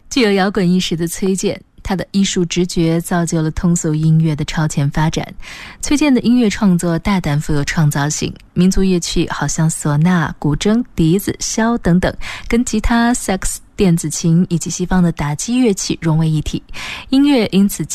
具有摇滚意识的崔健，他的艺术直觉造就了通俗音乐的超前发展。崔健的音乐创作大胆富有创造性，民族乐器好像唢呐、古筝、笛子、箫等等，跟吉他、萨克斯、电子琴以及西方的打击乐器融为一体，音乐因此